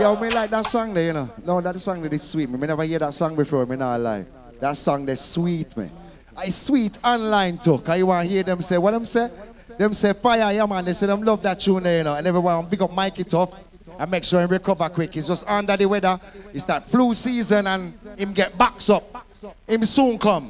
Yo, me like that song there, you know. No, that song that is sweet. Me never hear that song before, me not lie. That song that's sweet, man. I sweet online too. Cause you want to hear them say, what them say? Them say fire, yeah man. They say them love that tune there, you know. And everyone big up Mikey Tough and make sure him recover quick. He's just under the weather. It's that flu season and him get backs up. Him soon come.